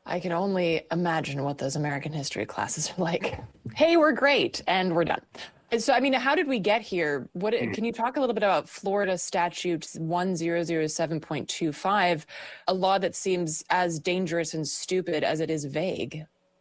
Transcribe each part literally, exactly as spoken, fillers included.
I can only imagine what those American history classes are like. Hey, we're great, and we're done. And so, I mean, how did we get here? What can you talk a little bit about Florida Statute one thousand seven point two five, a law that seems as dangerous and stupid as it is vague?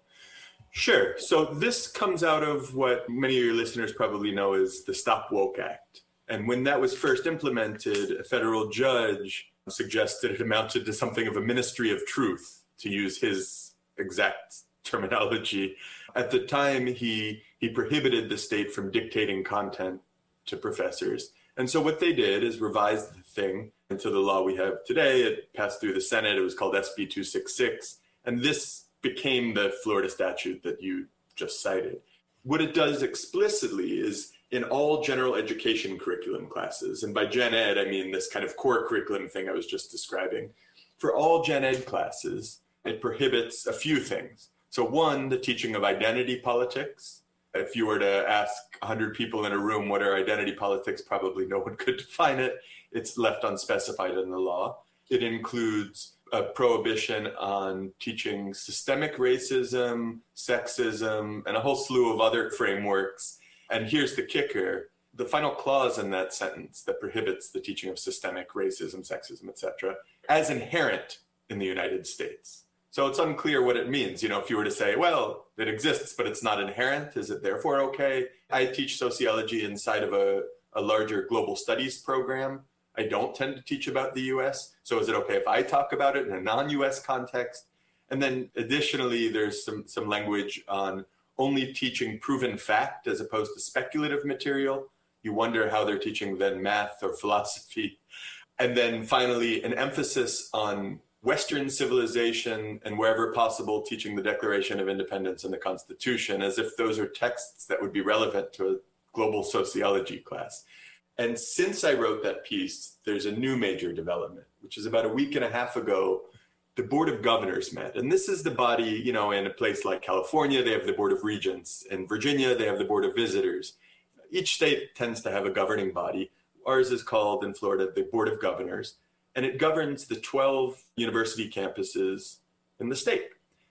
Sure. So this comes out of what many of your listeners probably know as the Stop Woke Act. And when that was first implemented, a federal judge suggested it amounted to something of a ministry of truth, to use his exact terminology. At the time, he he prohibited the state from dictating content to professors. And so what they did is revise the thing into the law we have today. It passed through the Senate. It was called S B two sixty-six. And this became the Florida statute that you just cited. What it does explicitly is in all general education curriculum classes, and by gen ed, I mean this kind of core curriculum thing I was just describing, for all gen ed classes, it prohibits a few things. So one, the teaching of identity politics. If you were to ask one hundred people in a room what are identity politics, probably no one could define it. It's left unspecified in the law. It includes a prohibition on teaching systemic racism, sexism, and a whole slew of other frameworks. And here's the kicker. The final clause in that sentence that prohibits the teaching of systemic racism, sexism, et cetera, as inherent in the United States. So it's unclear what it means. You know, if you were to say, well, it exists, but it's not inherent, is it therefore okay? I teach sociology inside of a, a larger global studies program. I don't tend to teach about the U S. So is it okay if I talk about it in a non-U S context? And then additionally, there's some, some language on only teaching proven fact as opposed to speculative material. You wonder how they're teaching then math or philosophy. And then finally, an emphasis on Western civilization and wherever possible, teaching the Declaration of Independence and the Constitution, as if those are texts that would be relevant to a global sociology class. And since I wrote that piece, there's a new major development, which is about a week and a half ago, the Board of Governors met. And this is the body, you know, in a place like California, they have the Board of Regents. In Virginia, they have the Board of Visitors. Each state tends to have a governing body. Ours is called, in Florida, the Board of Governors. And it governs the twelve university campuses in the state.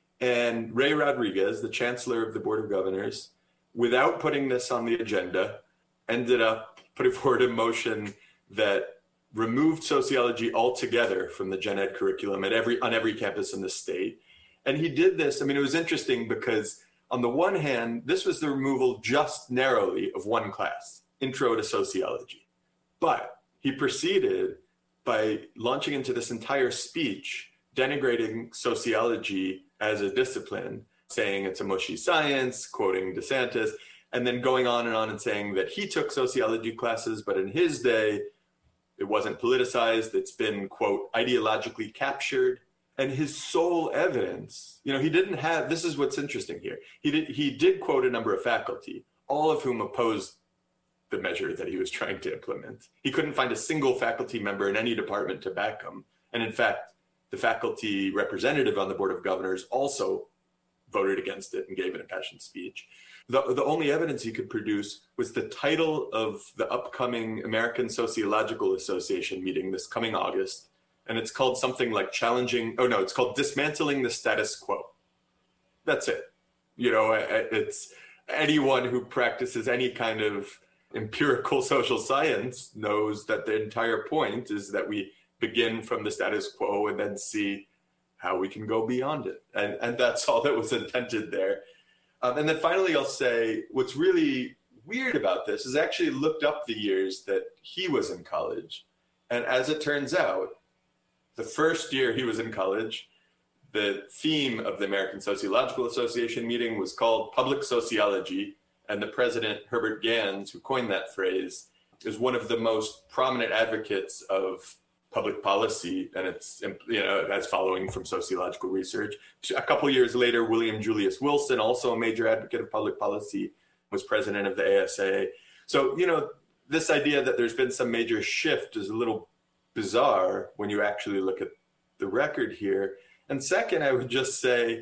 And Ray Rodriguez, the chancellor of the Board of Governors, without putting this on the agenda, ended up putting forward a motion that removed sociology altogether from the gen ed curriculum at every on every campus in the state. And he did this, I mean, it was interesting because on the one hand, this was the removal just narrowly of one class, Intro to Sociology. But he proceeded by launching into this entire speech, denigrating sociology as a discipline, saying it's a mushy science, quoting DeSantis, and then going on and on and saying that he took sociology classes, but in his day, it wasn't politicized. It's been, quote, ideologically captured. And his sole evidence, you know, he didn't have, this is what's interesting here. He did, he did quote a number of faculty, all of whom opposed the measure that he was trying to implement. He couldn't find a single faculty member in any department to back him. And in fact, the faculty representative on the Board of Governors also voted against it and gave an impassioned speech. The, the only evidence he could produce was the title of the upcoming American Sociological Association meeting this coming August. And it's called something like challenging, oh no, it's called Dismantling the Status Quo. That's it. You know, it's anyone who practices any kind of empirical social science knows that the entire point is that we begin from the status quo and then see how we can go beyond it. And, and that's all that was intended there. Um, and then finally, I'll say what's really weird about this is I actually looked up the years that he was in college. And as it turns out, the first year he was in college, the theme of the American Sociological Association meeting was called Public Sociology. And the president, Herbert Gans, who coined that phrase, is one of the most prominent advocates of public policy, and it's, you know, that's following from sociological research. A couple years later, William Julius Wilson, also a major advocate of public policy, was president of the A S A. So, you know, this idea that there's been some major shift is a little bizarre when you actually look at the record here. And second, I would just say,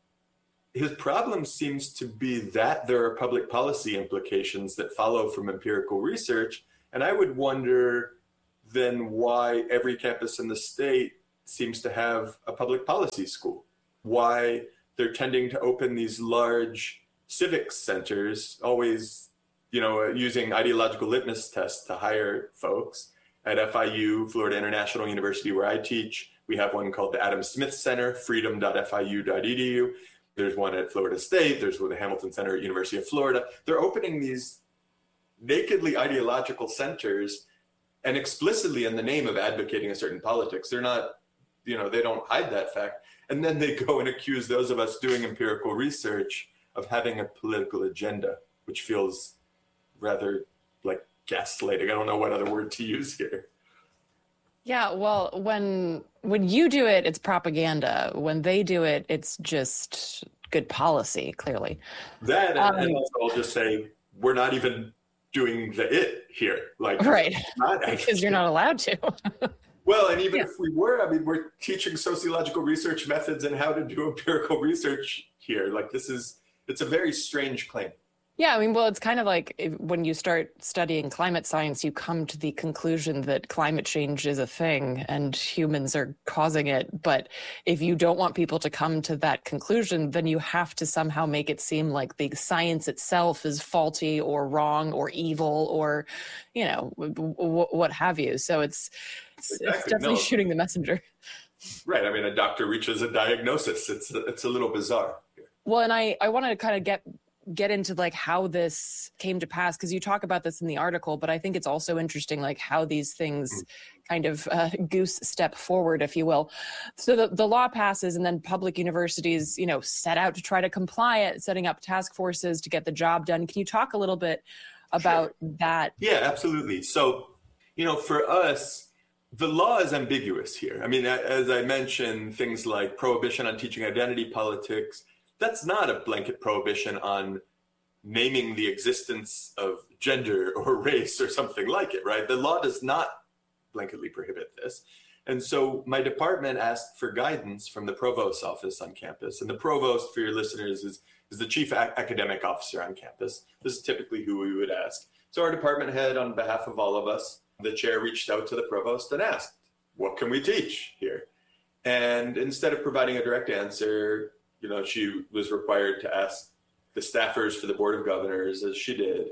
his problem seems to be that there are public policy implications that follow from empirical research. And I would wonder then why every campus in the state seems to have a public policy school. why they're tending to open these large civics centers, always, you know, using ideological litmus tests to hire folks. At F I U, Florida International University, where I teach, we have one called the Adam Smith Center, freedom dot F I U dot E D U. There's one at Florida State. There's the Hamilton Center at University of Florida. They're opening these nakedly ideological centers and explicitly in the name of advocating a certain politics. They're not, you know, they don't hide that fact. And then they go and accuse those of us doing empirical research of having a political agenda, which feels rather like gaslighting. I don't know what other word to use here. Yeah, well, when when you do it, it's propaganda. When they do it, it's just good policy, clearly. That, and, um, and also I'll just say, we're not even doing the it here. Like, right, not because you're not allowed to. Well, and even yeah. if we were, I mean, we're teaching sociological research methods and how to do empirical research here. Like, this is, it's a very strange claim. Yeah, I mean, well, it's kind of like if, when you start studying climate science, you come to the conclusion that climate change is a thing and humans are causing it. But if you don't want people to come to that conclusion, then you have to somehow make it seem like the science itself is faulty or wrong or evil or, you know, w- w- what have you. So it's, it's, exactly. it's definitely no. shooting the messenger. Right. I mean, a doctor reaches a diagnosis. It's it's a little bizarre. Well, and I, I want to kind of get get into like how this came to pass, because you talk about this in the article, but I think it's also interesting like how these things mm. kind of uh, goose step forward, if you will. So the, the law passes and then public universities, you know, set out to try to comply it, setting up task forces to get the job done. Can you talk a little bit about sure. that? Yeah, absolutely. So, you know, for us, the law is ambiguous here. I mean, as I mentioned, things like prohibition on teaching identity politics, that's not a blanket prohibition on naming the existence of gender or race or something like it, right? The law does not blanketly prohibit this. And so my department asked for guidance from the provost's office on campus. And the provost, for your listeners, is, is the chief ac- academic officer on campus. This is typically who we would ask. So our department head, on behalf of all of us, the chair reached out to the provost and asked, what can we teach here? And instead of providing a direct answer, you know, she was required to ask the staffers for the Board of Governors, as she did.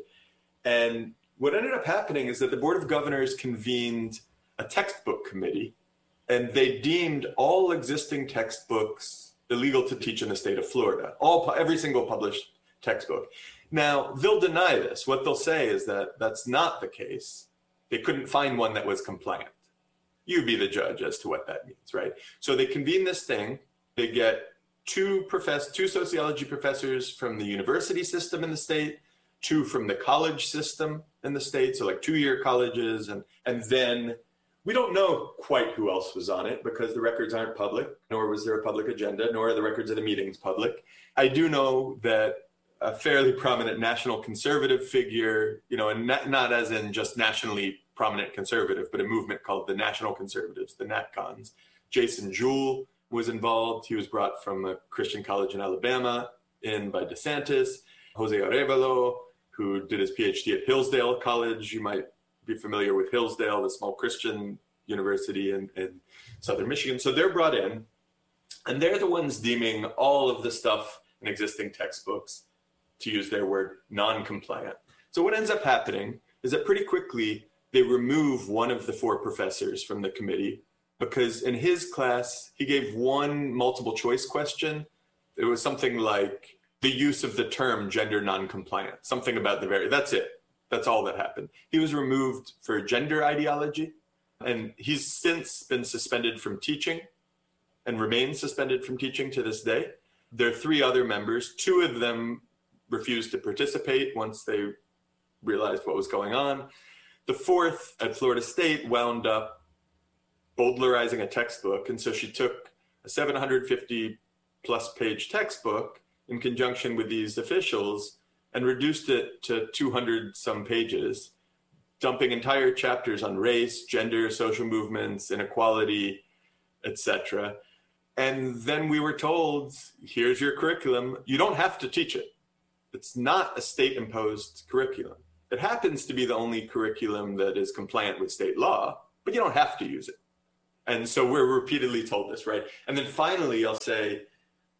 And what ended up happening is that the Board of Governors convened a textbook committee, and they deemed all existing textbooks illegal to teach in the state of Florida, all every single published textbook. Now, they'll deny this. What they'll say is that that's not the case. They couldn't find one that was compliant. You be the judge as to what that means, right? So they convene this thing. They get two profess two sociology professors from the university system in the state, two from the college system in the state, so like two-year colleges, and and then we don't know quite who else was on it because the records aren't public, nor was there a public agenda, nor are the records of the meetings public. I do know that a fairly prominent national conservative figure, you know, and not, not as in just nationally prominent conservative, but a movement called the National Conservatives, the NatCons, Jason Jewell, was involved. He was brought from a Christian college in Alabama in by DeSantis. Jose Arevalo, who did his PhD at Hillsdale College. You might be familiar with Hillsdale, the small Christian university in, in Southern Michigan. So they're brought in, and they're the ones deeming all of the stuff in existing textbooks, to use their word, non-compliant. So what ends up happening is that pretty quickly they remove one of the four professors from the committee, because in his class, he gave one multiple choice question. It was something like the use of the term gender non-compliant, something about the very, that's it. That's all that happened. He was removed for gender ideology, and he's since been suspended from teaching and remains suspended from teaching to this day. There are three other members. Two of them refused to participate once they realized what was going on. The fourth at Florida State wound up Bowdlerizing a textbook. And so she took a seven hundred fifty plus page textbook in conjunction with these officials and reduced it to two hundred some pages, dumping entire chapters on race, gender, social movements, inequality, et cetera. And then we were told, here's your curriculum. You don't have to teach it. It's not a state-imposed curriculum. It happens to be the only curriculum that is compliant with state law, but you don't have to use it. And so we're repeatedly told this, right? And then finally, I'll say,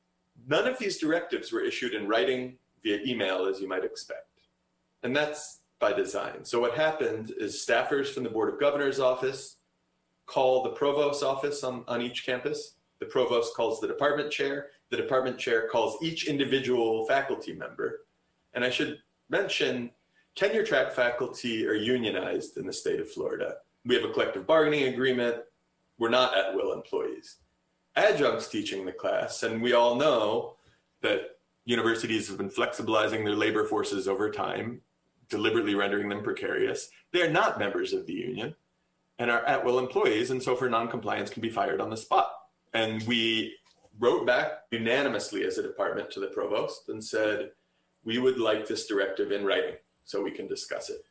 None of these directives were issued in writing via email, as you might expect. And that's by design. So what happened is staffers from the Board of Governors office call the provost's office on, on each campus. The provost calls the department chair. The department chair calls each individual faculty member. And I should mention, tenure track faculty are unionized in the state of Florida. We have a collective bargaining agreement. We're not at-will employees. Adjuncts teaching the class, and we all know that universities have been flexibilizing their labor forces over time, deliberately rendering them precarious. They're not members of the union and are at-will employees, and so for non-compliance can be fired on the spot. And we wrote back unanimously as a department to the provost and said, we would like this directive in writing so we can discuss it.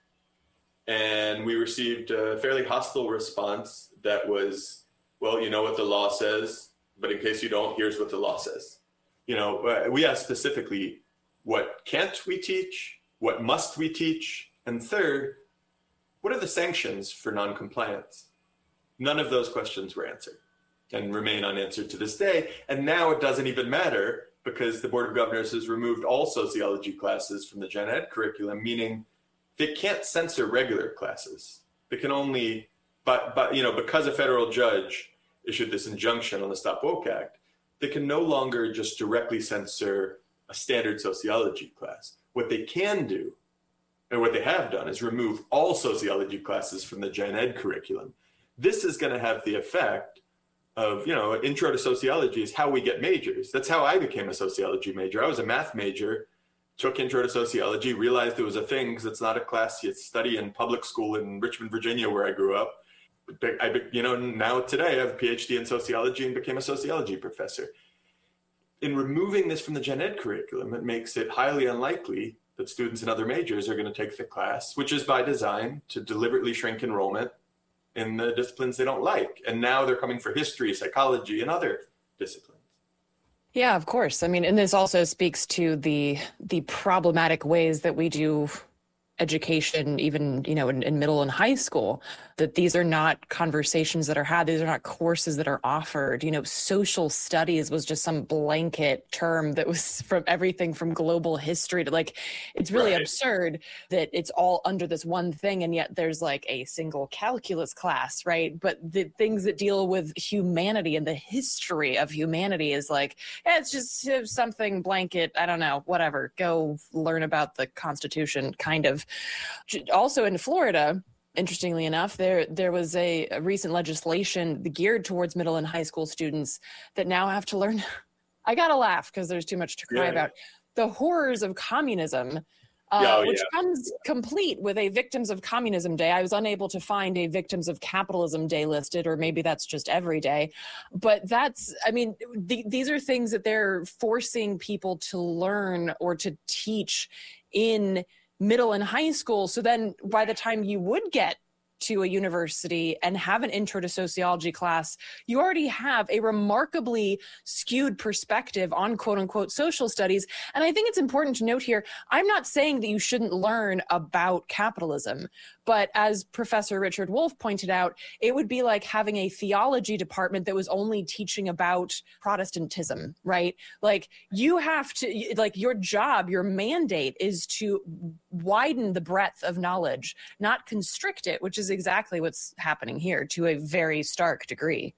And we received a fairly hostile response that was, well, you know what the law says, but in case you don't, here's what the law says. You know, we asked specifically, what can't we teach? What must we teach? And third, what are the sanctions for non-compliance? None of those questions were answered and remain unanswered to this day. And now it doesn't even matter because the Board of Governors has removed all sociology classes from the gen ed curriculum, meaning they can't censor regular classes. They can only, but, but you know, because a federal judge issued this injunction on the Stop Woke Act, they can no longer just directly censor a standard sociology class. What they can do, and what they have done, is remove all sociology classes from the gen ed curriculum. This is going to have the effect of, you know, intro to sociology is how we get majors. That's how I became a sociology major. I was a math major, took intro to sociology, realized it was a thing because it's not a class you study in public school in Richmond, Virginia, where I grew up. I, you know, now today I have a P H D in sociology and became a sociology professor. In removing this from the gen ed curriculum, it makes it highly unlikely that students in other majors are going to take the class, which is by design to deliberately shrink enrollment in the disciplines they don't like. And now they're coming for history, psychology, and other disciplines. Yeah, of course. I mean, and this also speaks to the the problematic ways that we do education, even, you know, in, in middle and high school, that these are not conversations that are had. These are not courses that are offered. You know, social studies was just some blanket term that was from everything from global history to, like, it's really right. absurd that it's all under this one thing. And yet there's like a single calculus class, right? But the things that deal with humanity and the history of humanity is like, yeah, it's just something blanket. I don't know, whatever, go learn about the Constitution, kind of. Also in Florida, interestingly enough, there there was a, a recent legislation geared towards middle and high school students that now have to learn. I gotta laugh because there's too much to cry yeah. about. The horrors of communism, uh, oh, which yeah. comes complete with a Victims of Communism Day. I was unable to find a Victims of Capitalism Day listed, or maybe that's just every day. But that's, I mean, th- these are things that they're forcing people to learn or to teach in middle and high school. So then by the time you would get to a university and have an intro to sociology class, you already have a remarkably skewed perspective on quote unquote social studies. And I think it's important to note here, I'm not saying that you shouldn't learn about capitalism, but as Professor Richard Wolff pointed out, it would be like having a theology department that was only teaching about Protestantism, right? Like you have to, like your job, your mandate is to widen the breadth of knowledge, not constrict it, which is exactly what's happening here to a very stark degree.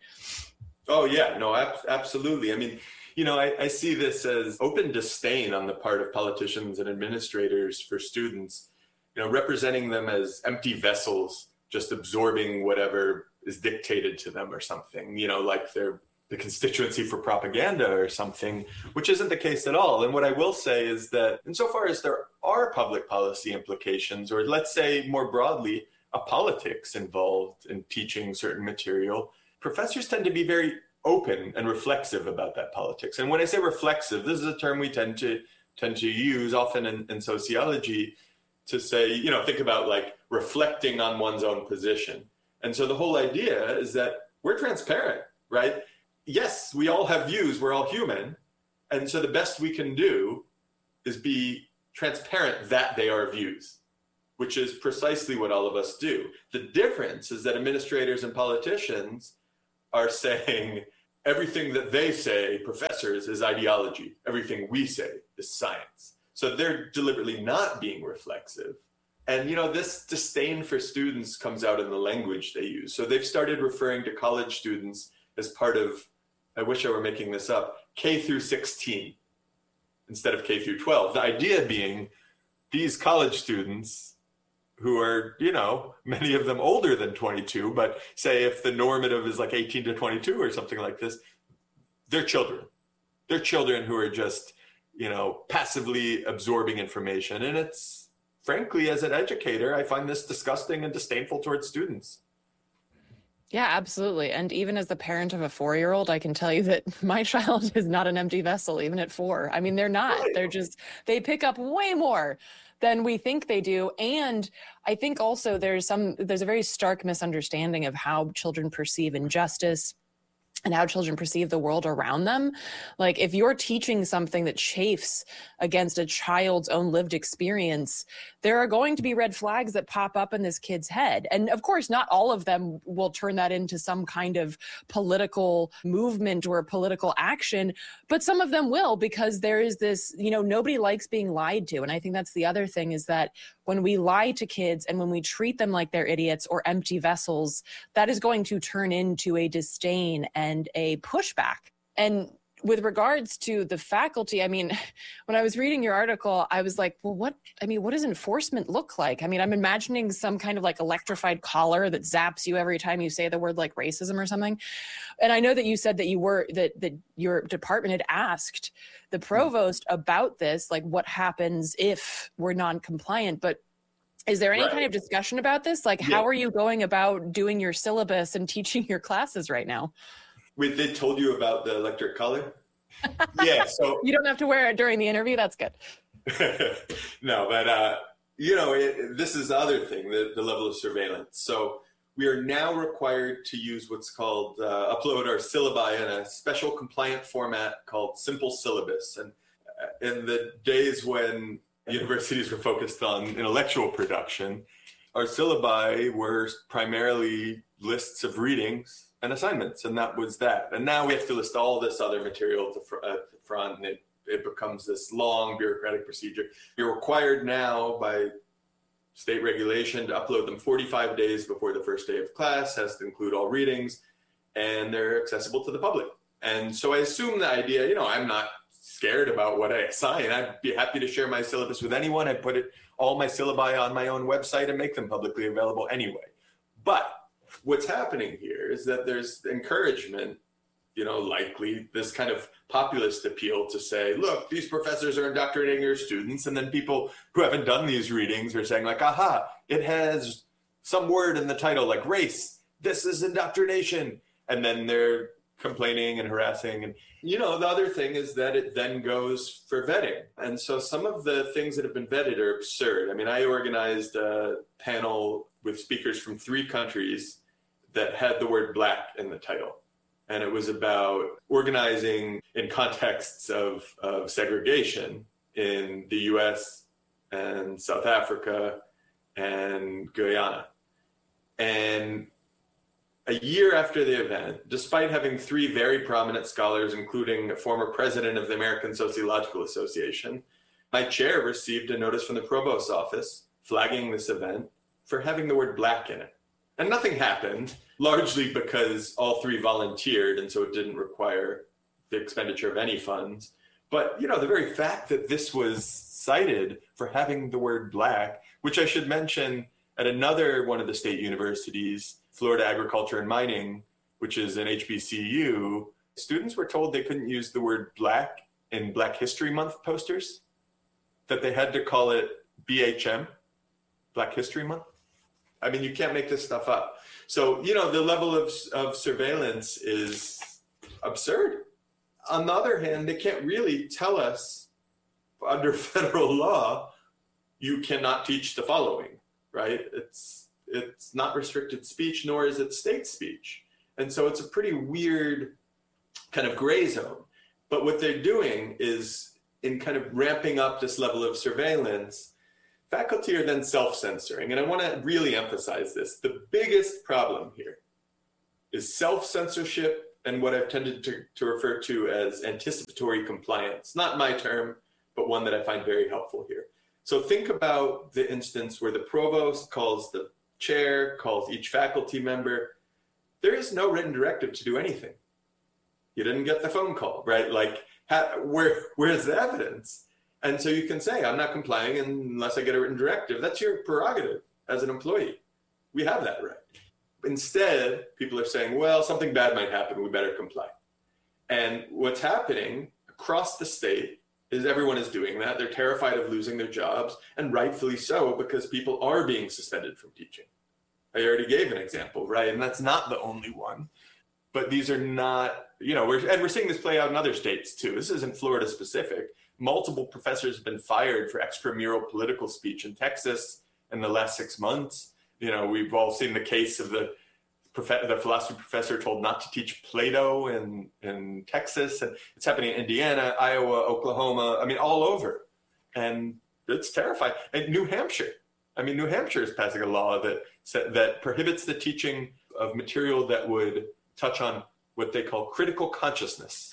Oh yeah, no, ab- absolutely. I mean, you know, I, I see this as open disdain on the part of politicians and administrators for students, you know, representing them as empty vessels, just absorbing whatever is dictated to them or something, you know, like they're the constituency for propaganda or something, which isn't the case at all. And what I will say is that insofar as there are public policy implications, or let's say more broadly, a politics involved in teaching certain material, professors tend to be very open and reflexive about that politics. And when I say reflexive, this is a term we tend to tend to use often in, in sociology to say, you know, think about like reflecting on one's own position. And so the whole idea is that we're transparent, right? Yes, we all have views, we're all human. And so the best we can do is be transparent that they are views, which is precisely what all of us do. The difference is that administrators and politicians are saying, everything that they say, professors, is ideology. Everything we say is science. So they're deliberately not being reflexive. And, you know, this disdain for students comes out in the language they use. So they've started referring to college students as part of, I wish I were making this up, K through sixteen instead of K through twelve. The idea being these college students who are, you know, many of them older than twenty-two, but say if the normative is like eighteen to twenty-two or something like this, they're children. They're children who are just, you know, passively absorbing information. And it's, frankly, as an educator, I find this disgusting and disdainful towards students. Yeah, absolutely. And even as the parent of a four-year-old, I can tell you that my child is not an empty vessel, even at four. I mean, they're not. They're just, they pick up way more than we think they do. And I think also there's some, there's a very stark misunderstanding of how children perceive injustice and how children perceive the world around them. Like if you're teaching something that chafes against a child's own lived experience, there are going to be red flags that pop up in this kid's head. And of course, not all of them will turn that into some kind of political movement or political action, but some of them will, because there is this, you know, nobody likes being lied to. And I think that's the other thing, is that when we lie to kids and when we treat them like they're idiots or empty vessels, that is going to turn into a disdain and a pushback. And with regards to the faculty, I mean, when I was reading your article, I was like, well, what, I mean, what does enforcement look like? I mean, I'm imagining some kind of like electrified collar that zaps you every time you say the word like racism or something. And I know that you said that you were, that, that your department had asked the provost about this, like what happens if we're non-compliant, but is there any right. kind of discussion about this? Like, yeah. how are you going about doing your syllabus and teaching your classes right now? Wait, they told you about the electric collar? Yeah, so you don't have to wear it during the interview. That's good. No, but uh, you know, it, this is the other thing, the, the level of surveillance. So we are now required to use what's called uh, upload our syllabi in a special compliant format called Simple Syllabus. And in the days when universities were focused on intellectual production, our syllabi were primarily lists of readings and assignments, and that was that. And now we have to list all this other material at the, fr- at the front, and it, it becomes this long bureaucratic procedure. You're required now by state regulation to upload them forty-five days before the first day of class, has to include all readings, and they're accessible to the public. And so I assume the idea, you know, I'm not scared about what I assign. I'd be happy to share my syllabus with anyone. I put it all my syllabi on my own website and make them publicly available anyway. But what's happening here is that there's encouragement, you know, likely this kind of populist appeal to say, look, these professors are indoctrinating your students. And then people who haven't done these readings are saying like, aha, it has some word in the title like race. This is indoctrination. And then they're complaining and harassing. And, you know, the other thing is that it then goes for vetting. And so some of the things that have been vetted are absurd. I mean, I organized a panel with speakers from three countries that had the word black in the title. And it was about organizing in contexts of, of segregation in the U S and South Africa and Guyana. And a year after the event, despite having three very prominent scholars, including a former president of the American Sociological Association, my chair received a notice from the provost's office flagging this event for having the word black in it. And nothing happened, largely because all three volunteered, and so it didn't require the expenditure of any funds. But, you know, the very fact that this was cited for having the word black, which I should mention at another one of the state universities, Florida Agriculture and Mining, which is an H B C U, students were told they couldn't use the word black in Black History Month posters, that they had to call it B H M, Black History Month. I mean, you can't make this stuff up. So, you know, the level of, of surveillance is absurd. On the other hand, they can't really tell us under federal law, you cannot teach the following, right? It's, it's not restricted speech, nor is it state speech. And so it's a pretty weird kind of gray zone. But what they're doing is, in kind of ramping up this level of surveillance, faculty are then self-censoring. And I want to really emphasize this. The biggest problem here is self-censorship and what I've tended to, to refer to as anticipatory compliance. Not my term, but one that I find very helpful here. So think about the instance where the provost calls the chair, calls each faculty member. There is no written directive to do anything. You didn't get the phone call, right? Like, how, where, where's the evidence? And so you can say, I'm not complying unless I get a written directive. That's your prerogative as an employee. We have that right. Instead, people are saying, well, something bad might happen. We better comply. And what's happening across the state is everyone is doing that. They're terrified of losing their jobs, and rightfully so, because people are being suspended from teaching. I already gave an example, right? And that's not the only one. But these are not, you know, we're, and we're seeing this play out in other states too. This isn't Florida specific. Multiple professors have been fired for extramural political speech in Texas in the last six months. You know, we've all seen the case of the prof- the philosophy professor told not to teach Plato in, in Texas. And it's happening in Indiana, Iowa, Oklahoma, I mean, all over. And it's terrifying. And New Hampshire, I mean, New Hampshire is passing a law that that prohibits the teaching of material that would touch on what they call critical consciousness.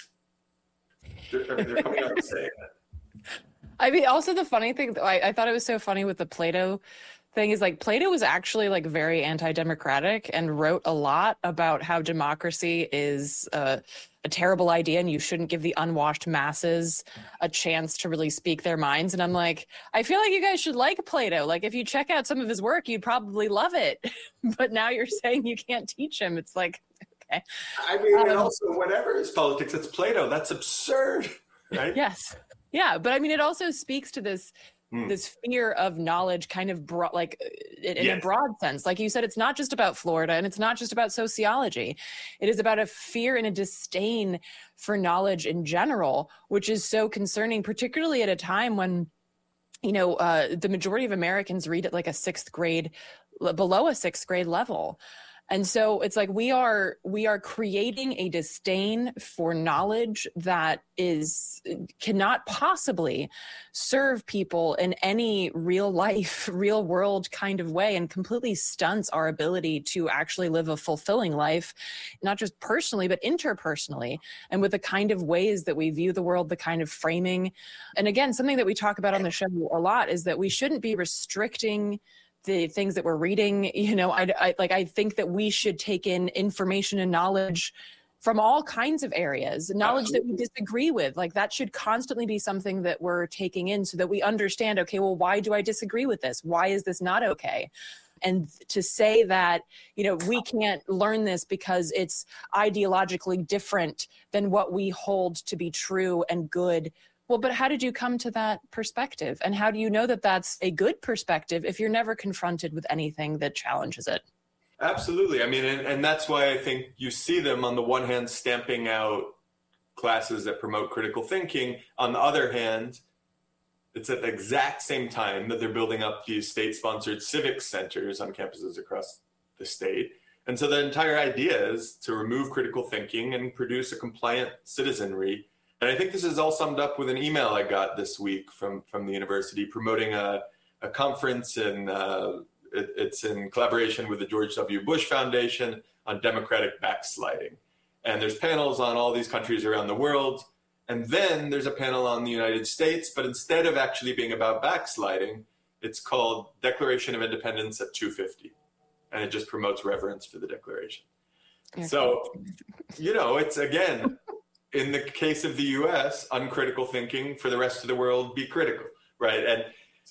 They're, I mean, they're coming out and saying that. I mean, also the funny thing, I, I thought it was so funny with the Plato thing is like Plato was actually like very anti-democratic and wrote a lot about how democracy is uh, a terrible idea and you shouldn't give the unwashed masses a chance to really speak their minds. And I'm like, I feel like you guys should like Plato. Like if you check out some of his work, you'd probably love it. But now you're saying you can't teach him. It's like, okay. I mean, um, and also whatever is politics, it's Plato. That's absurd, right? Yes. Yeah. But I mean, it also speaks to this Mm. this fear of knowledge kind of broad, like in, in yes. a broad sense. Like you said, it's not just about Florida and it's not just about sociology. It is about a fear and a disdain for knowledge in general, which is so concerning, particularly at a time when, you know, uh, the majority of Americans read at like a sixth grade, below a sixth grade level. And so it's like we are we are creating a disdain for knowledge that is cannot possibly serve people in any real life, real world kind of way, and completely stunts our ability to actually live a fulfilling life, not just personally, but interpersonally, and with the kind of ways that we view the world, the kind of framing. And again, something that we talk about on the show a lot is that we shouldn't be restricting the things that we're reading. You know, I, I like, I think that we should take in information and knowledge from all kinds of areas, knowledge Absolutely. That we disagree with. Like that should constantly be something that we're taking in so that we understand, okay, well, why do I disagree with this? Why is this not okay? And to say that, you know, we can't learn this because it's ideologically different than what we hold to be true and good. Well, but how did you come to that perspective? And how do you know that that's a good perspective if you're never confronted with anything that challenges it? Absolutely. I mean, and, and that's why I think you see them on the one hand stamping out classes that promote critical thinking. On the other hand, it's at the exact same time that they're building up these state-sponsored civic centers on campuses across the state. And so the entire idea is to remove critical thinking and produce a compliant citizenry. And I think this is all summed up with an email I got this week from, from the university promoting a, a conference, and uh, it, it's in collaboration with the George W. Bush Foundation on democratic backsliding. And there's panels on all these countries around the world. And then there's a panel on the United States, but instead of actually being about backsliding, it's called Declaration of Independence at two fifty. And it just promotes reverence for the Declaration. Yeah. So, you know, it's again, in the case of the U S, uncritical thinking, for the rest of the world, be critical, right? And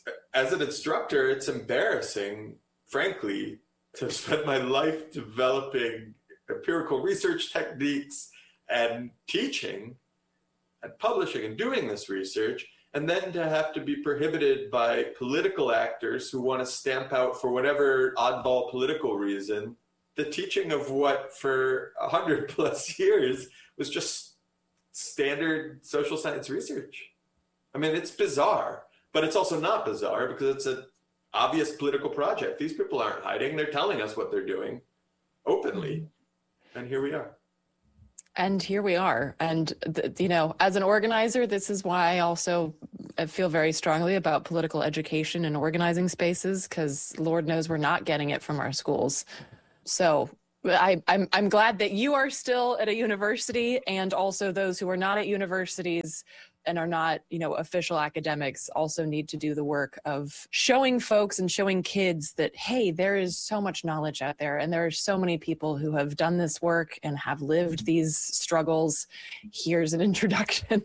as an instructor, it's embarrassing, frankly, to have spent my life developing empirical research techniques and teaching and publishing and doing this research, and then to have to be prohibited by political actors who want to stamp out, for whatever oddball political reason, the teaching of what for a hundred plus years was just standard social science research. I mean, it's bizarre, but it's also not bizarre because it's an obvious political project. These people aren't hiding. They're telling us what they're doing openly. And here we are. And here we are. And, th- you know, as an organizer, this is why I also feel very strongly about political education and organizing spaces, because Lord knows we're not getting it from our schools. So I, I'm I'm glad that you are still at a university, and also those who are not at universities and are not, you know, official academics also need to do the work of showing folks and showing kids that, hey, there is so much knowledge out there, and there are so many people who have done this work and have lived these struggles. Here's an introduction.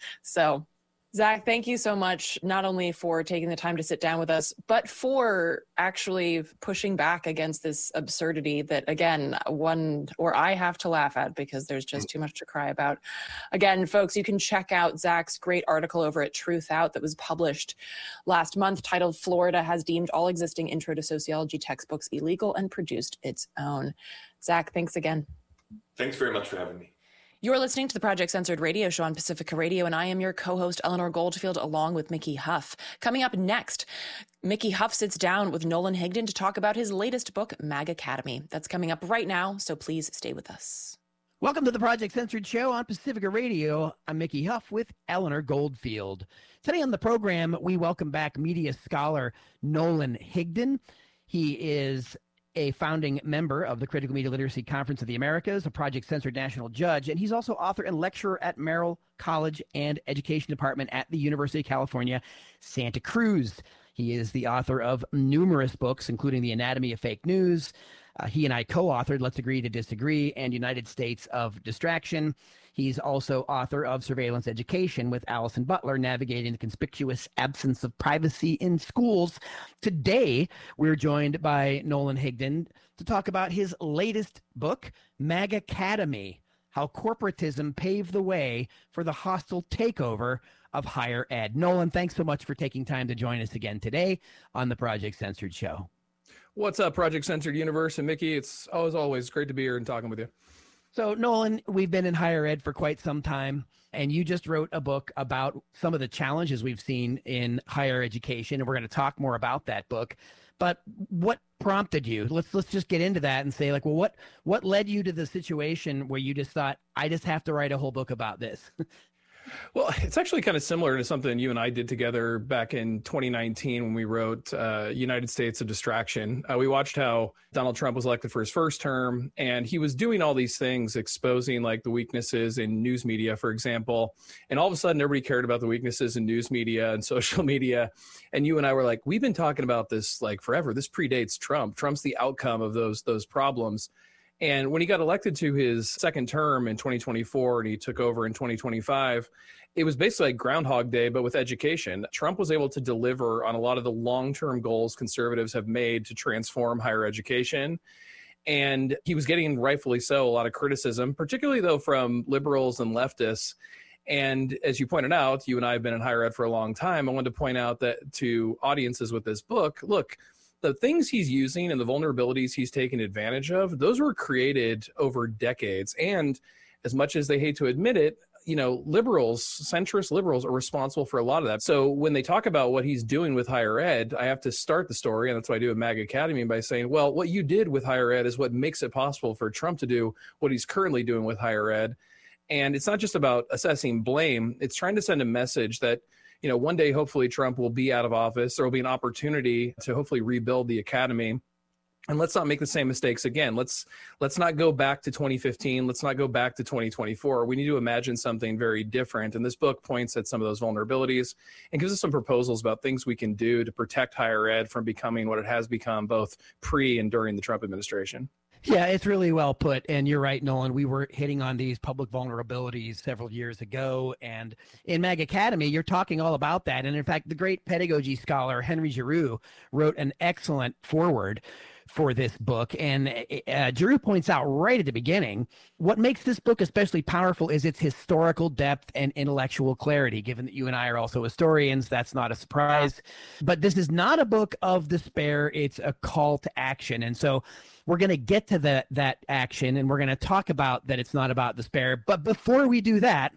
So, Zach, thank you so much, not only for taking the time to sit down with us, but for actually pushing back against this absurdity that, again, one or I have to laugh at because there's just too much to cry about. Again, folks, you can check out Zach's great article over at Truth Out that was published last month titled "Florida Has Deemed All Existing Intro to Sociology Textbooks Illegal and Produced Its Own." Zach, thanks again. Thanks very much for having me. You're listening to the Project Censored radio show on Pacifica Radio, and I am your co-host, Eleanor Goldfield, along with Mickey Huff. Coming up next, Mickey Huff sits down with Nolan Higdon to talk about his latest book, MAG Academy. That's coming up right now, so please stay with us. Welcome to the Project Censored show on Pacifica Radio. I'm Mickey Huff with Eleanor Goldfield. Today on the program, we welcome back media scholar Nolan Higdon. He is a founding member of the Critical Media Literacy Conference of the Americas, a Project Censored national judge, and he's also author and lecturer at Merrill College and Education Department at the University of California, Santa Cruz. He is the author of numerous books, including The Anatomy of Fake News. Uh, he and I co-authored Let's Agree to Disagree and United States of Distraction. He's also author of Surveillance Education with Allison Butler, Navigating the Conspicuous Absence of Privacy in Schools. Today, we're joined by Nolan Higdon to talk about his latest book, MAG Academy, How Corporatism Paved the Way for the Hostile Takeover of Higher Ed. Nolan, thanks so much for taking time to join us again today on the Project Censored show. What's up, Project Censored Universe? And Mickey, it's always, always great to be here and talking with you. So, Nolan, we've been in higher ed for quite some time, and you just wrote a book about some of the challenges we've seen in higher education, and we're going to talk more about that book. But what prompted you? Let's let's just get into that and say, like, well, what what led you to the situation where you just thought, I just have to write a whole book about this? Well, it's actually kind of similar to something you and I did together back in twenty nineteen when we wrote uh, United States of Distraction. Uh, we watched how Donald Trump was elected for his first term, and he was doing all these things, exposing like the weaknesses in news media, for example. And all of a sudden, everybody cared about the weaknesses in news media and social media. And you and I were like, we've been talking about this like forever. This predates Trump. Trump's the outcome of those those problems. And when he got elected to his second term in twenty twenty-four and he took over in twenty twenty-five, it was basically like Groundhog Day, but with education. Trump was able to deliver on a lot of the long-term goals conservatives have made to transform higher education. And he was getting, rightfully so, a lot of criticism, particularly, though, from liberals and leftists. And as you pointed out, you and I have been in higher ed for a long time. I wanted to point out that to audiences with this book, look, the things he's using and the vulnerabilities he's taking advantage of, those were created over decades. And as much as they hate to admit it, you know, liberals, centrist liberals are responsible for a lot of that. So when they talk about what he's doing with higher ed, I have to start the story, and that's what I do at MAG Academy, by saying, well, what you did with higher ed is what makes it possible for Trump to do what he's currently doing with higher ed. And it's not just about assessing blame. It's trying to send a message that, you know, one day, hopefully Trump will be out of office. There will be an opportunity to hopefully rebuild the academy. And let's not make the same mistakes again. Let's let's not go back to twenty fifteen. Let's not go back to twenty twenty-four. We need to imagine something very different. And this book points at some of those vulnerabilities and gives us some proposals about things we can do to protect higher ed from becoming what it has become both pre and during the Trump administration. Yeah, it's really well put. And you're right, Nolan. We were hitting on these public vulnerabilities several years ago. And in MAG Academy, you're talking all about that. And in fact, the great pedagogy scholar Henry Giroux wrote an excellent foreword for this book. And uh, Giroux points out right at the beginning, what makes this book especially powerful is its historical depth and intellectual clarity. Given that you and I are also historians, that's not a surprise. But this is not a book of despair. It's a call to action. And so we're going to get to the, that action, and we're going to talk about that it's not about despair. But before we do that,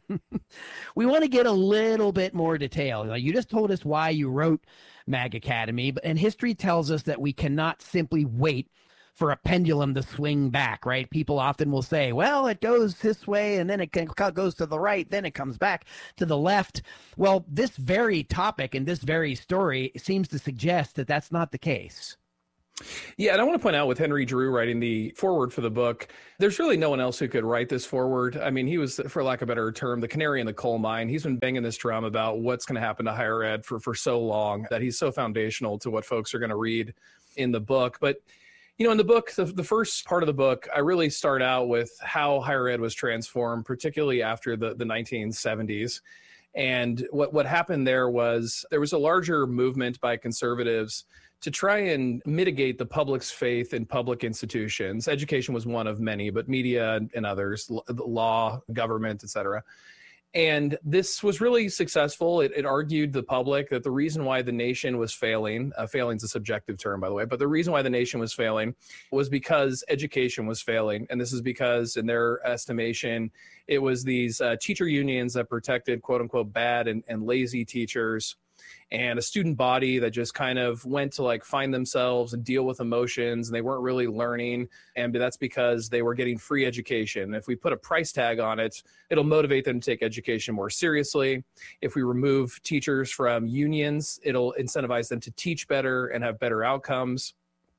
we want to get a little bit more detail. Like, you just told us why you wrote MAG Academy, and history tells us that we cannot simply wait for a pendulum to swing back, right? People often will say, well, it goes this way, and then it goes to the right, then it comes back to the left. Well, this very topic and this very story seems to suggest that that's not the case. Yeah, and I want to point out with Henry Drew writing the foreword for the book, there's really no one else who could write this foreword. I mean, he was, for lack of a better term, the canary in the coal mine. He's been banging this drum about what's going to happen to higher ed for, for so long that he's so foundational to what folks are going to read in the book. But, you know, in the book, the, the first part of the book, I really start out with how higher ed was transformed, particularly after the, the nineteen seventies. And what, what happened there was there was a larger movement by conservatives to try and mitigate the public's faith in public institutions. Education was one of many, but media and others, law, government, et cetera. And this was really successful. It, it argued the public that the reason why the nation was failing, uh, failing is a subjective term, by the way, but the reason why the nation was failing was because education was failing. And this is because, in their estimation, it was these uh, teacher unions that protected, quote unquote, bad and, and lazy teachers, and a student body that just kind of went to like find themselves and deal with emotions, and they weren't really learning. And that's because they were getting free education. If we put a price tag on it, it'll motivate them to take education more seriously. If we remove teachers from unions, it'll incentivize them to teach better and have better outcomes.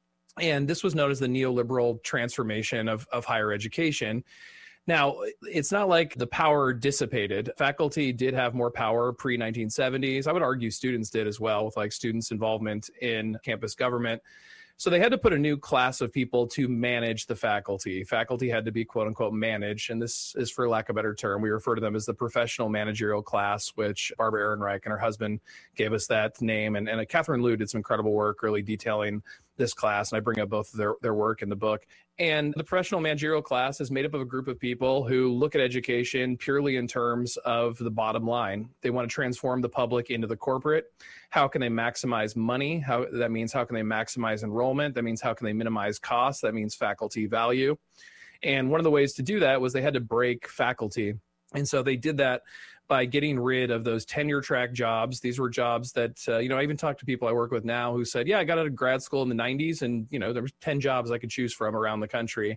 And this was known as the neoliberal transformation of, of higher education. Now, it's not like the power dissipated. Faculty did have more power pre nineteen seventies. I would argue students did as well, with like students' involvement in campus government. So they had to put a new class of people to manage the faculty. Faculty had to be, quote unquote, managed. And this is, for lack of a better term, we refer to them as the professional managerial class, which Barbara Ehrenreich and her husband gave us that name. And, and Catherine Liu did some incredible work really detailing this class. And I bring up both of their, their work in the book. And the professional managerial class is made up of a group of people who look at education purely in terms of the bottom line. They want to transform the public into the corporate. How can they maximize money? How, that means how can they maximize enrollment? That means how can they minimize costs? That means faculty value. And one of the ways to do that was they had to break faculty. And so they did that by getting rid of those tenure track jobs. These were jobs that, uh, you know, I even talked to people I work with now who said, yeah, I got out of grad school in the nineties and, you know, there was ten jobs I could choose from around the country.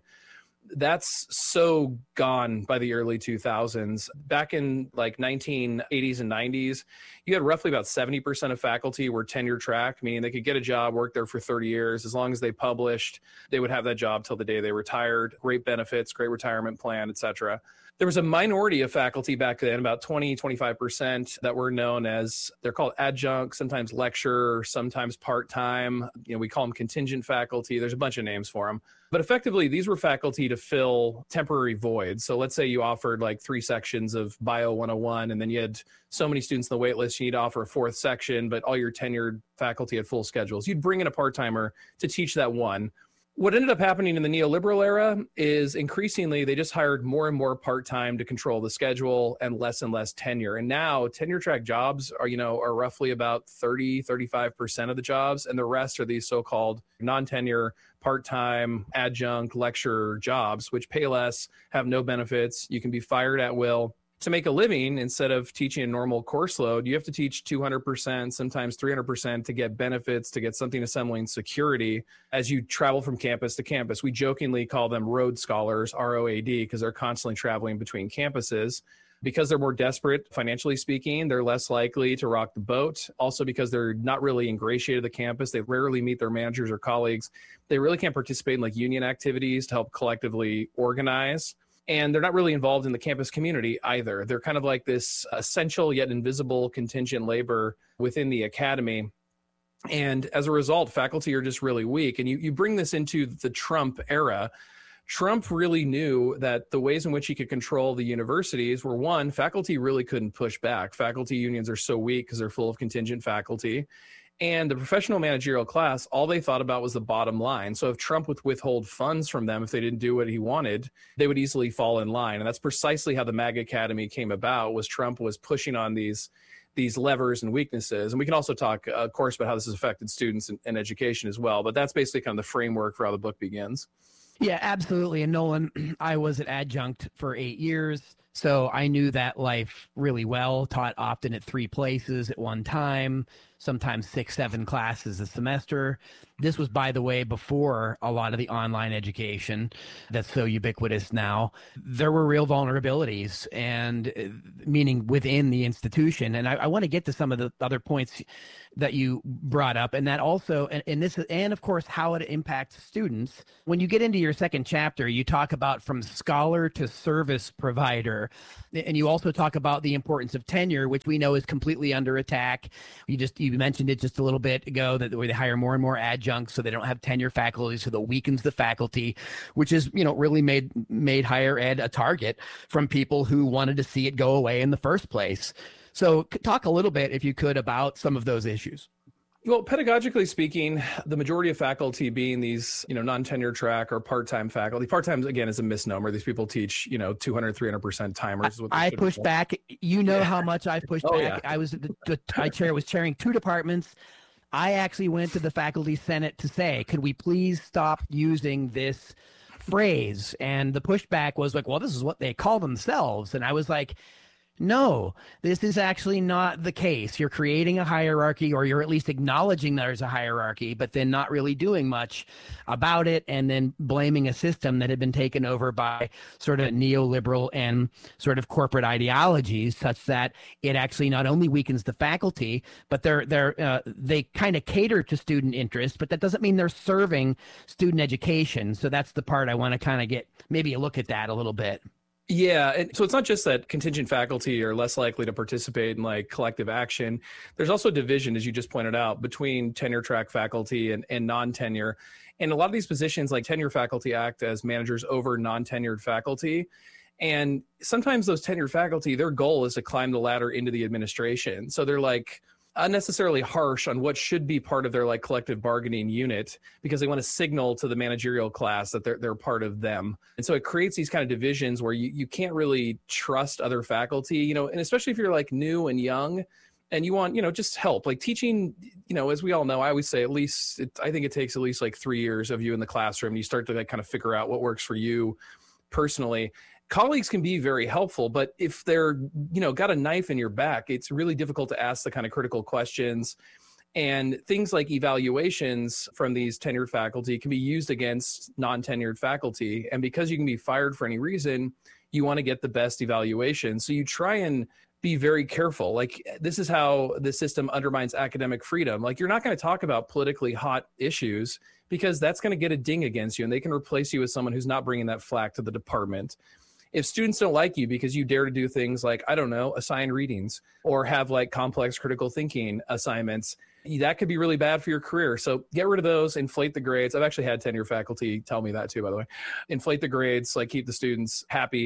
That's so gone by the early two thousands. Back in like nineteen eighties and nineties, you had roughly about seventy percent of faculty were tenure track, meaning they could get a job, work there for thirty years. As long as they published, they would have that job till the day they retired. Great benefits, great retirement plan, et cetera. There was a minority of faculty back then, about twenty, twenty-five percent, that were known as, they're called adjunct, sometimes lecturer, sometimes part-time. You know, we call them contingent faculty. There's a bunch of names for them. But effectively, these were faculty to fill temporary voids. So let's say you offered like three sections of Bio one oh one, and then you had so many students on the wait list, you need to offer a fourth section, but all your tenured faculty had full schedules. You'd bring in a part-timer to teach that one. What ended up happening in the neoliberal era is increasingly they just hired more and more part-time to control the schedule and less and less tenure. And now tenure track jobs are, you know, are roughly about thirty, thirty-five percent of the jobs. And the rest are these so-called non-tenure, part-time, adjunct, lecturer jobs, which pay less, have no benefits. You can be fired at will. To make a living, instead of teaching a normal course load, you have to teach two hundred percent, sometimes three hundred percent to get benefits, to get something resembling security as you travel from campus to campus. We jokingly call them road scholars, R O A D, because they're constantly traveling between campuses. Because they're more desperate, financially speaking, they're less likely to rock the boat. Also because they're not really ingratiated to the campus. They rarely meet their managers or colleagues. They really can't participate in like union activities to help collectively organize. And they're not really involved in the campus community either. They're kind of like this essential yet invisible contingent labor within the academy. And as a result, faculty are just really weak. And you, you bring this into the Trump era. Trump really knew that the ways in which he could control the universities were, one, faculty really couldn't push back. Faculty unions are so weak because they're full of contingent faculty. And the professional managerial class, all they thought about was the bottom line. So if Trump would withhold funds from them, if they didn't do what he wanted, they would easily fall in line. And that's precisely how the MAGA Academy came about, was Trump was pushing on these, these levers and weaknesses. And we can also talk, uh, of course, about how this has affected students and, and education as well. But that's basically kind of the framework for how the book begins. Yeah, absolutely. And Nolan, I was an adjunct for eight years. So I knew that life really well, taught often at three places at one time, sometimes six, seven classes a semester. This was, by the way, before a lot of the online education that's so ubiquitous now. There were real vulnerabilities, and uh, meaning within the institution. And I, I want to get to some of the other points that you brought up, and that also, and, and this, and of course, how it impacts students. When you get into your second chapter, you talk about from scholar to service provider, and you also talk about the importance of tenure, which we know is completely under attack. You just you mentioned it just a little bit ago that they hire more and more adjuncts, so they don't have tenure faculty, so that weakens the faculty, which is, you know, really made made higher ed a target from people who wanted to see it go away in the first place. So talk a little bit, if you could, about some of those issues. Well, pedagogically speaking, the majority of faculty being these, you know, non-tenure track or part-time faculty. Part-time, again, is a misnomer. These people teach, you know, two hundred, three hundred percent timers. I, I push back. You know yeah. how much I've pushed oh, back. Yeah. I was the, the I chair was chairing two departments. I actually went to the faculty senate to say, could we please stop using this phrase? And the pushback was like, well, this is what they call themselves. And I was like, no, this is actually not the case. You're creating a hierarchy, or you're at least acknowledging there's a hierarchy, but then not really doing much about it, and then blaming a system that had been taken over by sort of neoliberal and sort of corporate ideologies, such that it actually not only weakens the faculty, but they're they're uh, they kind of cater to student interest, but that doesn't mean they're serving student education. So that's the part I want to kind of get maybe a look at that a little bit. Yeah. And so it's not just that contingent faculty are less likely to participate in like collective action. There's also division, as you just pointed out, between tenure track faculty and, and non-tenure. And a lot of these positions, like tenure faculty, act as managers over non-tenured faculty. And sometimes those tenured faculty, their goal is to climb the ladder into the administration. So they're like unnecessarily harsh on what should be part of their like collective bargaining unit, because they want to signal to the managerial class that they're they're part of them. And so it creates these kind of divisions where you, you can't really trust other faculty, you know, and especially if you're like new and young and you want, you know, just help. Like teaching, you know, as we all know, I always say at least, it, I think it takes at least like three years of you in the classroom. You start to like kind of figure out what works for you personally. Colleagues can be very helpful, but if they're, you know, got a knife in your back, it's really difficult to ask the kind of critical questions. And things like evaluations from these tenured faculty can be used against non-tenured faculty. And because you can be fired for any reason, you want to get the best evaluation. So you try and be very careful. Like, this is how the system undermines academic freedom. Like, you're not going to talk about politically hot issues because that's going to get a ding against you, and they can replace you with someone who's not bringing that flack to the department. If students don't like you because you dare to do things like, I don't know, assign readings or have like complex critical thinking assignments, that could be really bad for your career. So get rid of those, inflate the grades. I've actually had tenure faculty tell me that too, by the way. Inflate the grades, like keep the students happy.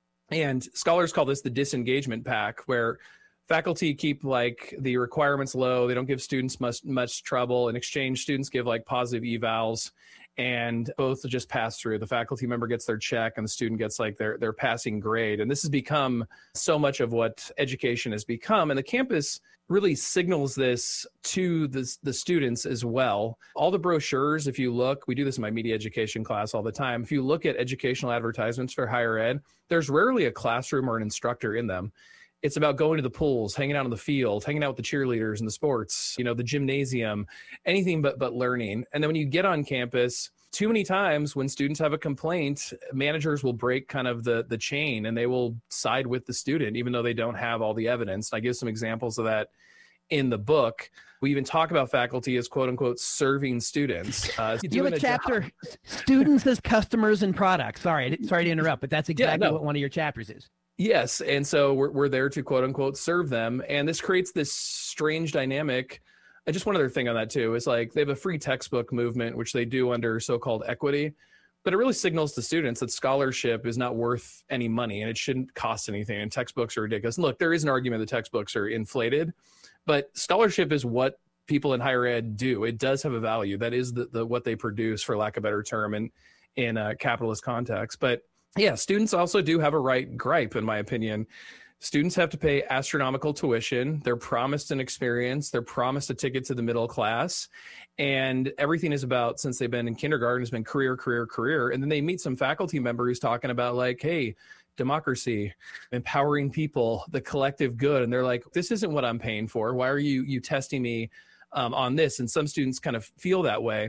And scholars call this the disengagement pack, where faculty keep like the requirements low. They don't give students much, much trouble. In exchange, students give like positive evals, and both just pass through. The faculty member gets their check and the student gets like their, their passing grade. And this has become so much of what education has become. And the campus really signals this to the, the students as well. All the brochures, if you look, we do this in my media education class all the time. If you look at educational advertisements for higher ed, there's rarely a classroom or an instructor in them. It's about going to the pools, hanging out on the field, hanging out with the cheerleaders and the sports, you know, the gymnasium, anything but but learning. And then when you get on campus, too many times when students have a complaint, managers will break kind of the the chain and they will side with the student, even though they don't have all the evidence. And I give some examples of that in the book. We even talk about faculty as quote unquote serving students. Uh, you have a chapter, job. Students as customers and products. Sorry, sorry to interrupt, but that's exactly yeah, no. what one of your chapters is. Yes. And so we're, we're there to quote unquote serve them. And this creates this strange dynamic. And just one other thing on that too, is like they have a free textbook movement, which they do under so-called equity, but it really signals to students that scholarship is not worth any money and it shouldn't cost anything. And textbooks are ridiculous. And look, there is an argument that textbooks are inflated, but scholarship is what people in higher ed do. It does have a value. That is the, the what they produce, for lack of a better term, in, in a capitalist context. But yeah, students also do have a right gripe, in my opinion. Students have to pay astronomical tuition. They're promised an experience. They're promised a ticket to the middle class. And everything is about, since they've been in kindergarten, has been career, career, career. And then they meet some faculty member who's talking about like, hey, democracy, empowering people, the collective good. And they're like, this isn't what I'm paying for. Why are you you testing me um, on this? And some students kind of feel that way.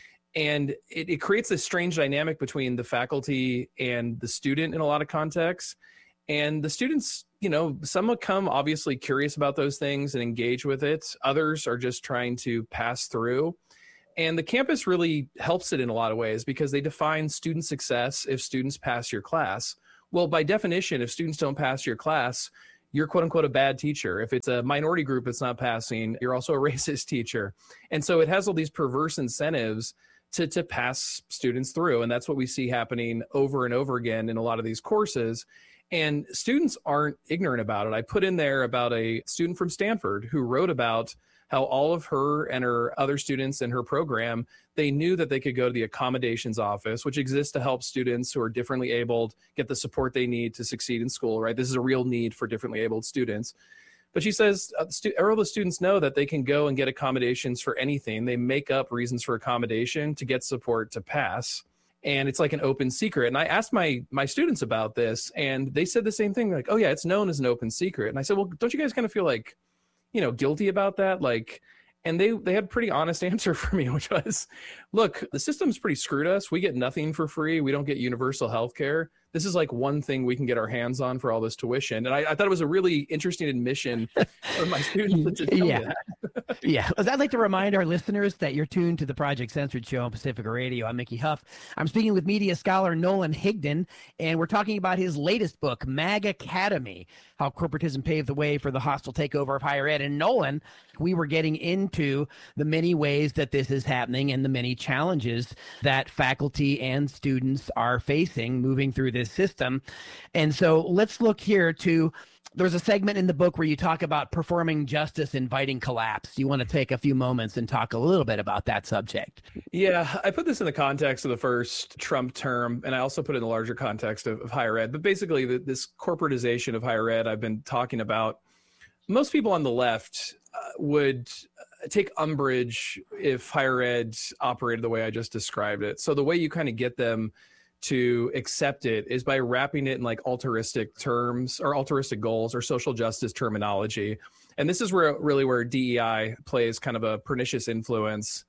And it, it creates this strange dynamic between the faculty and the student in a lot of contexts. And the students, you know, some will come obviously curious about those things and engage with it. Others are just trying to pass through. And the campus really helps it in a lot of ways because they define student success if students pass your class. Well, by definition, if students don't pass your class, you're quote unquote a bad teacher. If it's a minority group that's not passing, you're also a racist teacher. And so it has all these perverse incentives to, to pass students through. And that's what we see happening over and over again in a lot of these courses. And students aren't ignorant about it. I put in there about a student from Stanford who wrote about how all of her and her other students in her program, they knew that they could go to the accommodations office, which exists to help students who are differently abled get the support they need to succeed in school, right? This is a real need for differently abled students. But she says uh, stu- all the students know that they can go and get accommodations for anything. They make up reasons for accommodation to get support to pass. And it's like an open secret. And I asked my my students about this, and they said the same thing. Like, oh yeah, it's known as an open secret. And I said, well, don't you guys kind of feel like, you know, guilty about that? Like, and they they had a pretty honest answer for me, which was, look, the system's pretty screwed us. We get nothing for free. We don't get universal health care. This is like one thing we can get our hands on for all this tuition. And I, I thought it was a really interesting admission for my students to tell yeah. me that. yeah. I'd like to remind our listeners that you're tuned to the Project Censored Show on Pacifica Radio. I'm Mickey Huff. I'm speaking with media scholar Nolan Higdon, and we're talking about his latest book, MAG Academy, How Corporatism Paved the Way for the Hostile Takeover of Higher Ed. And Nolan, we were getting into the many ways that this is happening and the many challenges that faculty and students are facing moving through this system. And so let's look here to, there's a segment in the book where you talk about performing justice, inviting collapse. Do you want to take a few moments and talk a little bit about that subject? Yeah, I put this in the context of the first Trump term, and I also put it in the larger context of, of higher ed. But basically, the, this corporatization of higher ed I've been talking about, most people on the left uh, would take umbrage if higher ed operated the way I just described it. So the way you kind of get them to accept it is by wrapping it in like altruistic terms or altruistic goals or social justice terminology. And this is where really where D E I plays kind of a pernicious influence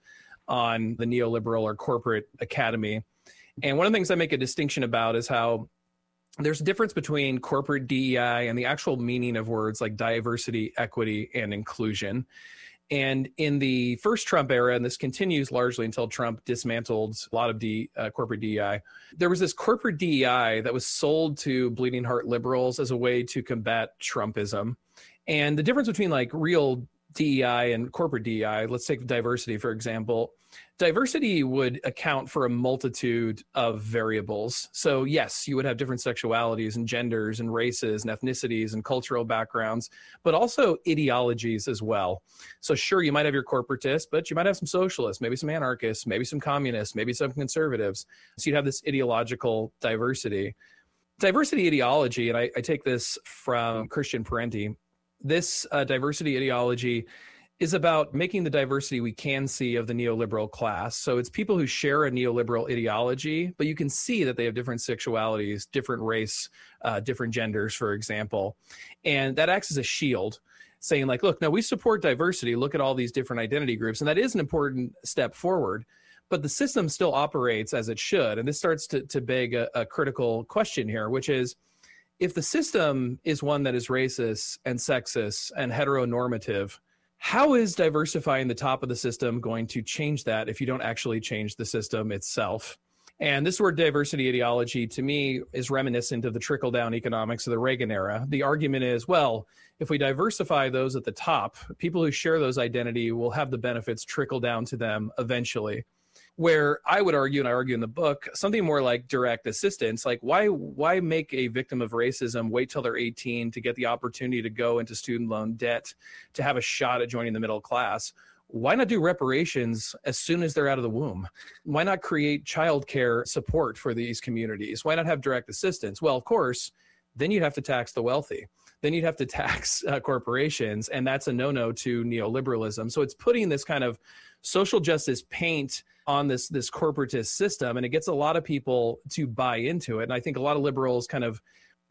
on the neoliberal or corporate academy. And one of the things I make a distinction about is how there's a difference between corporate D E I and the actual meaning of words like diversity, equity, and inclusion. And in the first Trump era, and this continues largely until Trump dismantled a lot of D, uh, corporate D E I, there was this corporate D E I that was sold to bleeding heart liberals as a way to combat Trumpism. And the difference between like real D E I and corporate D E I, let's take diversity, for example. Diversity would account for a multitude of variables. So yes, you would have different sexualities and genders and races and ethnicities and cultural backgrounds, but also ideologies as well. So sure, you might have your corporatists, but you might have some socialists, maybe some anarchists, maybe some communists, maybe some conservatives. So you'd have this ideological diversity. Diversity ideology, and I, I take this from Christian Parenti, this uh, diversity ideology is about making the diversity we can see of the neoliberal class. So it's people who share a neoliberal ideology, but you can see that they have different sexualities, different race, uh, different genders, for example. And that acts as a shield, saying like, look, no, we support diversity. Look at all these different identity groups. And that is an important step forward. But the system still operates as it should. And this starts to, to beg a, a critical question here, which is, if the system is one that is racist and sexist and heteronormative, how is diversifying the top of the system going to change that if you don't actually change the system itself? And this word diversity ideology, to me, is reminiscent of the trickle-down economics of the Reagan era. The argument is, well, if we diversify those at the top, people who share those identity will have the benefits trickle down to them eventually. Where I would argue, and I argue in the book, something more like direct assistance. Like, why why make a victim of racism wait till they're eighteen to get the opportunity to go into student loan debt, to have a shot at joining the middle class? Why not do reparations as soon as they're out of the womb? Why not create childcare support for these communities? Why not have direct assistance? Well, of course, then you'd have to tax the wealthy. Then you'd have to tax uh, corporations, and that's a no-no to neoliberalism. So it's putting this kind of social justice paint on this this corporatist system, and it gets a lot of people to buy into it. And I think a lot of liberals kind of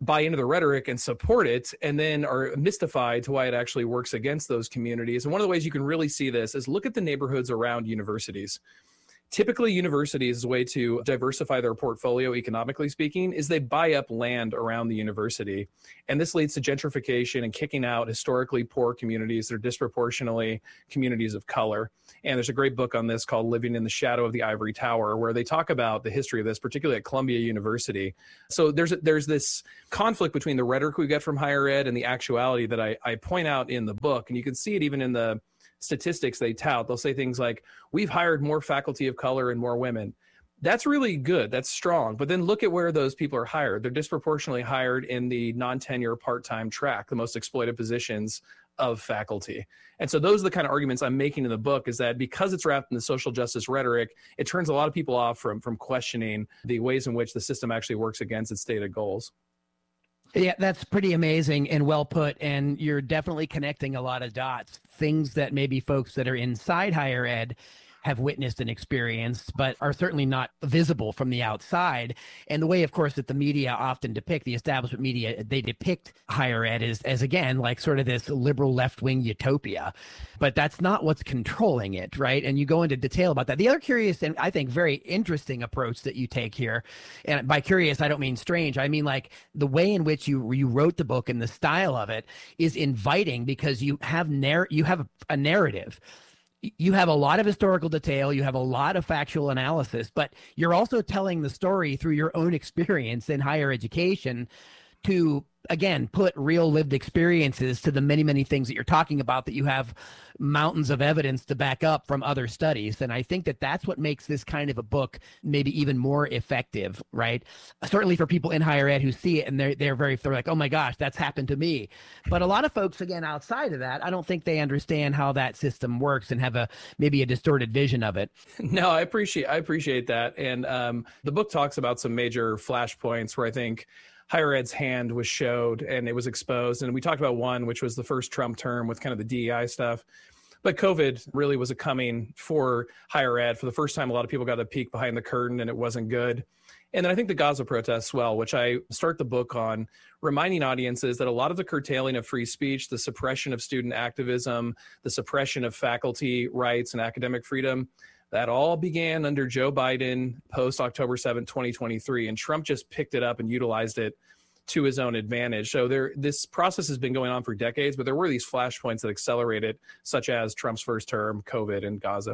buy into the rhetoric and support it, and then are mystified to why it actually works against those communities. And one of the ways you can really see this is look at the neighborhoods around universities. Typically, universities, as a way to diversify their portfolio, economically speaking, is they buy up land around the university. And this leads to gentrification and kicking out historically poor communities that are disproportionately communities of color. And there's a great book on this called Living in the Shadow of the Ivory Tower, where they talk about the history of this, particularly at Columbia University. So there's there's this conflict between the rhetoric we get from higher ed and the actuality that I, I point out in the book. And you can see it even in the statistics they tout. They'll say things like, we've hired more faculty of color and more women. That's really good. That's strong. But then look at where those people are hired. They're disproportionately hired in the non-tenure part-time track, the most exploited positions of faculty. And so those are the kind of arguments I'm making in the book, is that because it's wrapped in the social justice rhetoric, it turns a lot of people off from, from questioning the ways in which the system actually works against its stated goals. Yeah, that's pretty amazing and well put. And you're definitely connecting a lot of dots, things that maybe folks that are inside higher ed have witnessed and experienced, but are certainly not visible from the outside. And the way, of course, that the media often depict, the establishment media, they depict higher ed as, as again, like sort of this liberal left-wing utopia. But that's not what's controlling it, right? And you go into detail about that. The other curious and I think very interesting approach that you take here, and by curious, I don't mean strange. I mean like the way in which you you wrote the book and the style of it is inviting, because you have narr- you have a, a narrative. You have a lot of historical detail, you have a lot of factual analysis, but you're also telling the story through your own experience in higher education to, again, put real lived experiences to the many, many things that you're talking about that you have mountains of evidence to back up from other studies. And I think that that's what makes this kind of a book maybe even more effective, right? Certainly for people in higher ed who see it and they're, they're very, they're like, oh my gosh, that's happened to me. But a lot of folks, again, outside of that, I don't think they understand how that system works and have a maybe a distorted vision of it. No, I appreciate, I appreciate that. And um, the book talks about some major flashpoints where I think higher ed's hand was showed and it was exposed. And we talked about one, which was the first Trump term with kind of the D E I stuff. But COVID really was a coming for higher ed. For the first time, a lot of people got a peek behind the curtain and it wasn't good. And then I think the Gaza protests, well, which I start the book on, reminding audiences that a lot of the curtailing of free speech, the suppression of student activism, the suppression of faculty rights and academic freedom, that all began under Joe Biden post October seventh, twenty twenty-three, and Trump just picked it up and utilized it to his own advantage. So there, this process has been going on for decades, but there were these flashpoints that accelerated, such as Trump's first term, COVID, and Gaza.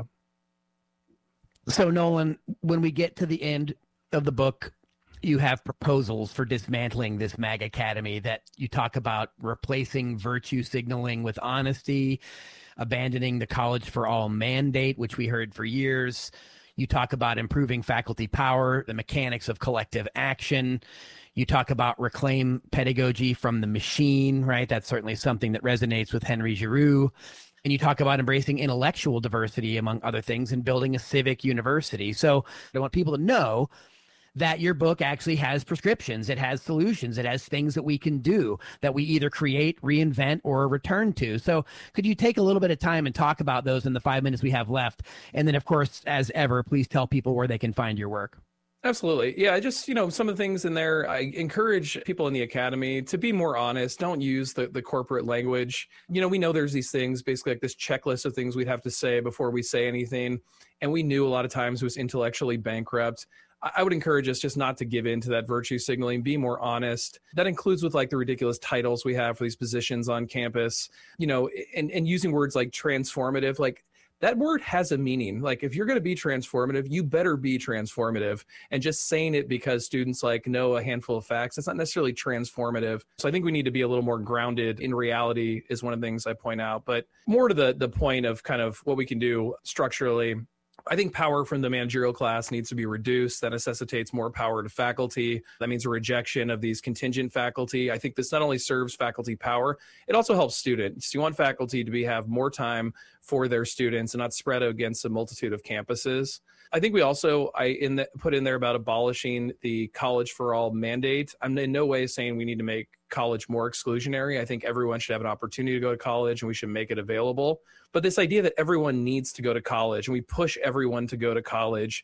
So Nolan, when we get to the end of the book, you have proposals for dismantling this MAG Academy that you talk about replacing virtue signaling with honesty, abandoning the College for All mandate, which we heard for years. You talk about improving faculty power, the mechanics of collective action. You talk about reclaim pedagogy from the machine, right? That's certainly something that resonates with Henry Giroux. And you talk about embracing intellectual diversity, among other things, and building a civic university. So I want people to know that your book actually has prescriptions, it has solutions, it has things that we can do that we either create, reinvent, or return to. So could you take a little bit of time and talk about those in the five minutes we have left? And then, of course, as ever, please tell people where they can find your work. Absolutely. Yeah, I just, you know, some of the things in there, I encourage people in the academy to be more honest. Don't use the, the corporate language. You know, we know there's these things, basically like this checklist of things we'd have to say before we say anything. And we knew a lot of times it was intellectually bankrupt. I would encourage us just not to give in to that virtue signaling, be more honest. That includes with like the ridiculous titles we have for these positions on campus, you know, and, and using words like transformative, like that word has a meaning. Like if you're going to be transformative, you better be transformative. And just saying it because students like know a handful of facts, that's not necessarily transformative. So I think we need to be a little more grounded in reality is one of the things I point out, but more to the, the point of kind of what we can do structurally. I think power from the managerial class needs to be reduced. That necessitates more power to faculty. That means a rejection of these contingent faculty. I think this not only serves faculty power, it also helps students. You want faculty to be have more time for their students and not spread against a multitude of campuses. I think we also I in the, put in there about abolishing the College for All mandate. I'm in no way saying we need to make college more exclusionary. I think everyone should have an opportunity to go to college and we should make it available. But this idea that everyone needs to go to college and we push everyone to go to college,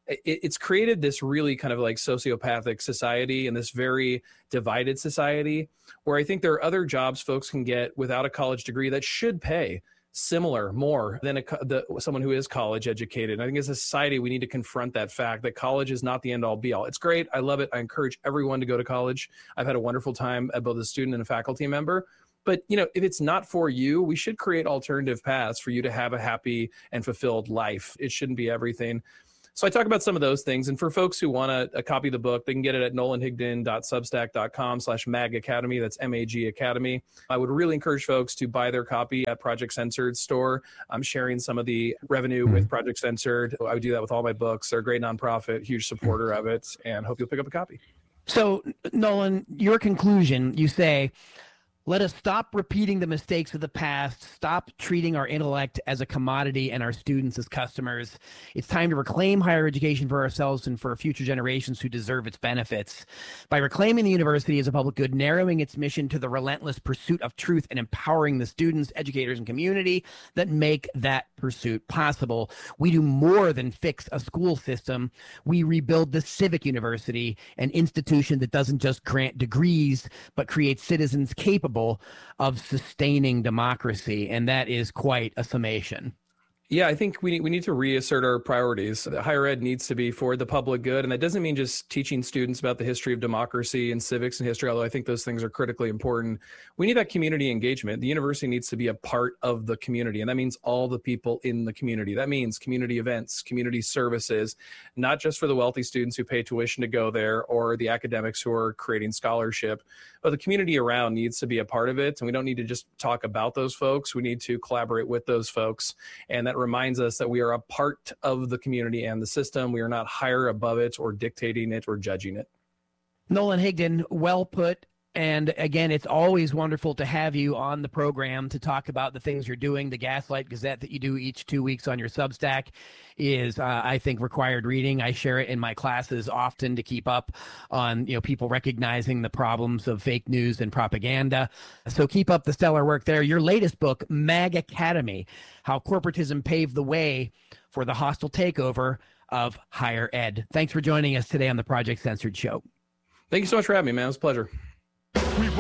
it, it's created this really kind of like sociopathic society and this very divided society where I think there are other jobs folks can get without a college degree that should pay similar more than a, the, someone who is college educated. And I think as a society, we need to confront that fact that college is not the end all be all. It's great. I love it. I encourage everyone to go to college. I've had a wonderful time as both a student and a faculty member. But, you know, if it's not for you, we should create alternative paths for you to have a happy and fulfilled life. It shouldn't be everything. So I talk about some of those things. And for folks who want a, a copy of the book, they can get it at nolanhigdon.substack.com slash mag academy. That's M A G Academy. I would really encourage folks to buy their copy at Project Censored store. I'm sharing some of the revenue mm-hmm. with Project Censored. I would do that with all my books. They're a great nonprofit, huge supporter of it, and hope you'll pick up a copy. So, Nolan, your conclusion, you say, let us stop repeating the mistakes of the past, stop treating our intellect as a commodity and our students as customers. It's time to reclaim higher education for ourselves and for future generations who deserve its benefits. By reclaiming the university as a public good, narrowing its mission to the relentless pursuit of truth and empowering the students, educators, and community that make that pursuit possible, we do more than fix a school system. We rebuild the civic university, an institution that doesn't just grant degrees, but creates citizens capable of sustaining democracy. And that is quite a summation. Yeah, I think we need, we need to reassert our priorities. The higher ed needs to be for the public good. And that doesn't mean just teaching students about the history of democracy and civics and history, although I think those things are critically important. We need that community engagement. The university needs to be a part of the community. And that means all the people in the community. That means community events, community services, not just for the wealthy students who pay tuition to go there or the academics who are creating scholarship, but the community around needs to be a part of it. And we don't need to just talk about those folks. We need to collaborate with those folks. And that reminds us that we are a part of the community and the system. We are not higher above it or dictating it or judging it. Nolan Higdon, well put. And again, it's always wonderful to have you on the program to talk about the things you're doing. The Gaslight Gazette that you do each two weeks on your Substack is, uh, I think, required reading. I share it in my classes often to keep up on, you know, people recognizing the problems of fake news and propaganda. So keep up the stellar work there. Your latest book, Mag Academy, How Corporatism Paved the Way for the Hostile Takeover of Higher Ed. Thanks for joining us today on the Project Censored Show. Thank you so much for having me, man. It was a pleasure.